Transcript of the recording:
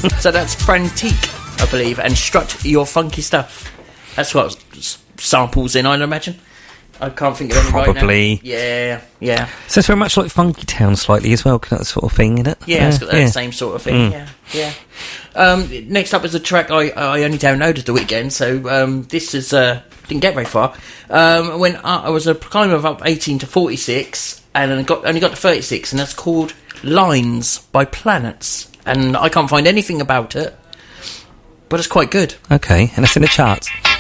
So that's Frantique, I believe, and Strut Your Funky Stuff. That's what samples in, I'd imagine. I can't think of any Probably. right now. Yeah. So it's very much like Funky Town slightly as well, that sort of thing, isn't it? Yeah, it's got that same sort of thing, yeah. Next up is a track I only downloaded the weekend, so this is... didn't get very far. When I was a climber of up 18 to 46, and then only got to 36, and that's called Lines by Planets. And I can't find anything about it, but it's quite good. Okay, and it's in the charts.